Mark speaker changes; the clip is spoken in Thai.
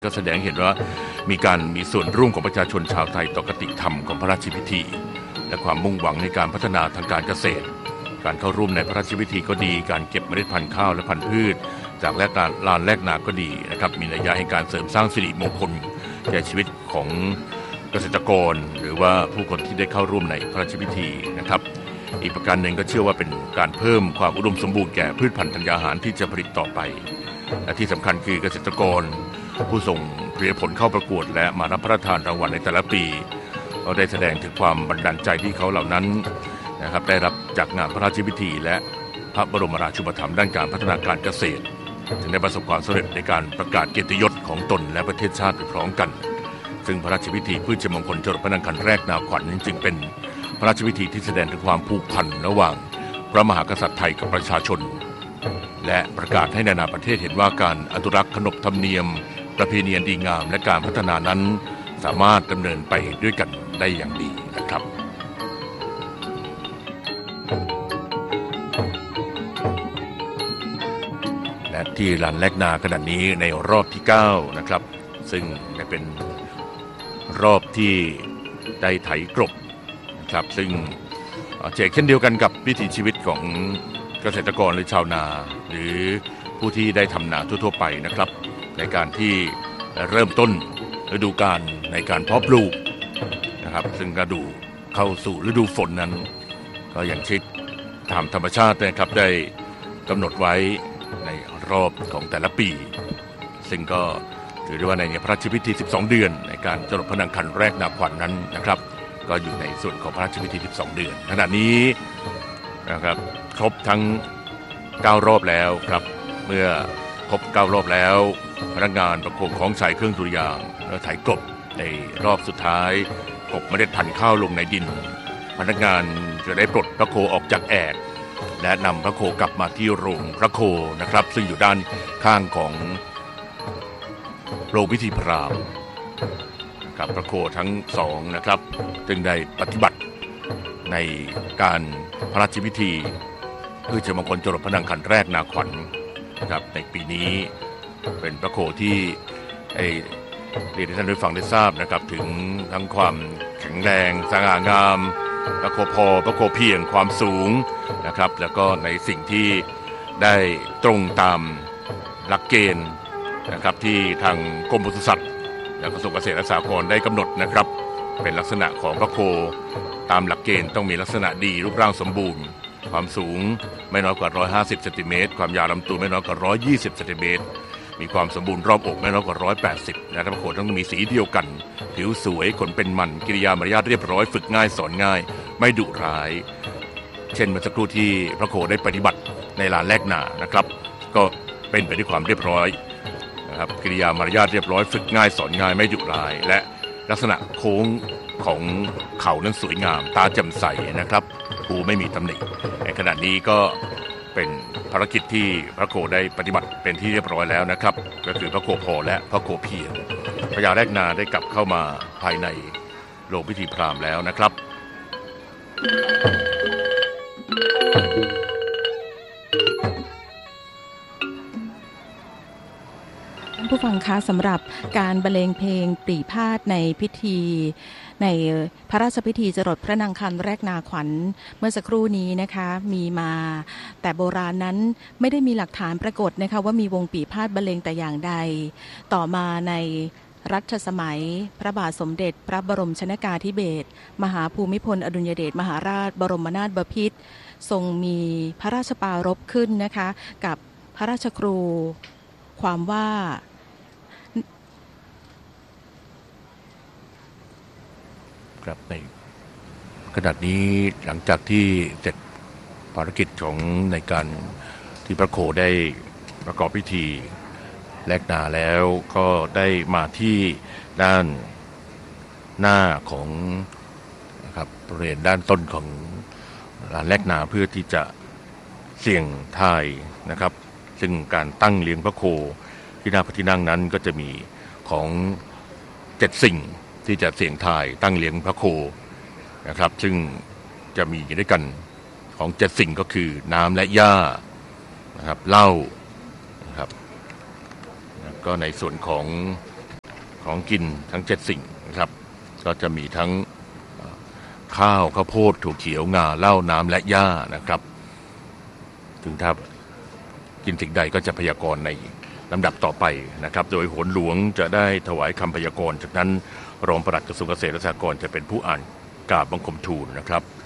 Speaker 1: ก็แสดงเห็นว่ามีส่วนร่วมของประชาชนชาวไทยต่อคติธรรมของพระราชพิธีและความมุ่งหวังในการพัฒนาทางการเกษตรการเข้าร่วมในพระราชพิธีก็ดีการเก็บเมล็ดพันธุ์ข้าวและพันธุ์พืชจากลานแลกนาก็ดีนะครับมีนัยยะให้การเสริมสร้างสิริมงคลแก่ชีวิตของเกษตรกรหรือว่าผู้คนที่ได้เข้าร่วมในพระราชพิธีนะครับอีกประการหนึ่งก็เชื่อว่าเป็นการเพิ่มความอุดมสมบูรณ์แก่พืชพันธุ์ธัญญาหารที่จะผลิตต่อไปและที่สำคัญคือเกษตรกรผู้ส่งผลิตผลเข้าประกวดและมารับพระราชทานรางวัลในแต่ละปีก็ได้แสดงถึงความบันดาลใจที่เขาเหล่านั้นนะครับได้รับจากงานพระราชพิธีและพระบรมราชูปถัมภ์ด้านการพัฒนาการเกษตรจึงได้ประสบความสำเร็จในการประกาศเกียรติยศของตนและประเทศชาติไปพร้อมกันซึ่งพระราชพิธีพืชมงคลจรดพระนางคันแรกนาขวัญจึงเป็นพระราชพิธีที่แสดงถึงความผูกพันระหว่างพระมหากษัตริย์ไทยกับประชาชนและประกาศให้นานาประเทศเห็นว่าการอนุรักษ์ขนบธรรมเนียมประเพณีดีงามและการพัฒนานั้นสามารถดำเนินไปด้วยกันได้อย่างดีนะครับและที่ลานแลกนาขณะนี้ในรอบที่9นะครับซึ่งเป็นรอบที่ได้ไถกลบนะครับซึ่งเช่นเดียวกันกับวิถีชีวิตของเกษตรกรหรือชาวนาหรือผู้ที่ได้ทำนาทั่วๆไปนะครับในการที่เริ่มต้นฤดูกาลในการเพาะปลูกนะครับซึ่งก็ดูเข้าสู่ฤดูฝนนั้นก็อย่างที่ตามธรรมชาตินะครับได้กำหนดไว้ในรอบของแต่ละปีซึ่งก็ถือได้ว่าในพระราชพิธี12เดือนในการจรดพระนางคันแรกนาขวัญ นั้นนะครับก็อยู่ในส่วนของพระราชพิธี12เดือนขณะนี้นะครับครบทั้ง9รอบแล้วครับเมื่อครบ9รอบแล้วพนักงานประโคมของใช้เครื่องดุริยางค์และไถกลบในรอบสุดท้ายกบเมล็ดพันธุ์ข้าวลงในดินพนักงานจะได้ปลดพระโคออกจากแอกและนำพระโคกลับมาที่โรงพระโคนะครับซึ่งอยู่ด้านข้างของโรงพิธีพราหมณ์กับพระโคทั้งสองนะครับจึงได้ปฏิบัติในการพระราชพิธีพืชมงคลจรดพระนางคันแรกนาขวัญนะครับในปีนี้เป็นพระโคที่เรียนให้ท่านได้ฟังได้ทราบนะครับถึงทั้งความแข็งแรงสง่างามพระโคพอพระโคเพียงความสูงนะครับแล้วก็ในสิ่งที่ได้ตรงตามหลักเกณฑ์นะครับที่ทางกรมปศุสัตว์และกระทรวงเกษตรและสหกรณ์ได้กำหนดนะครับเป็นลักษณะของพระโคตามหลักเกณฑ์ต้องมีลักษณะดีรูปร่างสมบูรณ์ความสูงไม่น้อยกว่า150เซนติเมตรความยาวลำตัวไม่น้อยกว่า120เซนติเมตรมีความสมบูรณ์รอบอกไม่น้อยกว่า180นะพระโคต้องมีสีเดียวกันผิวสวยขนเป็นมันกิริยามารยาทเรียบร้อยฝึกง่ายสอนง่ายไม่ดุร้ายเช่นเมื่อสักครู่ที่พระโคได้ปฏิบัติในลานแลกนานะครับก็เป็นไปด้วยความเรียบร้อยนะครับกิริยามารยาทเรียบร้อยฝึกง่ายสอนง่ายไม่ดุร้ายและลักษณะโค้งของเขานั้นสวยงามตาแจ่มใสนะครับหูไม่มีตำหนิในขณะนี้ก็เป็นภารกิจที่พระโคได้ปฏิบัติเป็นที่เรียบร้อยแล้วนะครับก็คือพระโคพอและพระโคเพียงพญาแรกนาได้กลับเข้ามาภายในโรงพิธีพราหมณ์แล้วนะครับ
Speaker 2: ท่านผู้ฟังคะสำหรับการบรรเลงเพลงปรีพาทย์ในพิธีในพระราชพิธีจรดพระนางคันแรกนาขวัญเมื่อสักครู่นี้นะคะมีมาแต่โบราณนั้นไม่ได้มีหลักฐานปรากฏนะคะว่ามีวงปรีพาทย์บรรเลงแต่อย่างใดต่อมาในรัชสมัยพระบาทสมเด็จพระบรมชนกาธิเบศรมหาภูมิพลอดุลยเดชมหาราชบรมนาถบพิตรทรงมีพระราชปรารภขึ้นนะคะกับพระราชครูความว่า
Speaker 1: ครับในขณะนี้หลังจากที่เสร็จภารกิจของในการที่พระโคได้ประกอบพิธีแลกนาแล้วก็ได้มาที่ด้านหน้าของนะครับบริเวณด้านต้นของลานแลกนาเพื่อที่จะเสี่ยงทายนะครับซึ่งการตั้งเลี้ยงพระโคที่หน้าพระที่นั่งนั้นก็จะมีของ7สิ่งที่จะเสี่ยงทายตั้งเลี้ยงพระโคนะครับซึ่งจะมีอยู่ด้วยกันของ7สิ่งก็คือน้ำและหญ้านะครับเหล้านะครับก็ในส่วนของของกินทั้ง7สิ่งนะครับก็จะมีทั้งข้าวข้าวโพดถั่วเขียวงาเหล้าน้ำและหญ้านะครับถึงถ้ากินสิ่งใดก็จะพยากรณ์ในลำดับต่อไปนะครับโดยโหนหลวงจะได้ถวายคำพยากรณ์จากนั้นรองปลัดกระทรวงเกษตรและสหกรณ์จะเป็นผู้อ่านกราบบังคมทูลนะครับ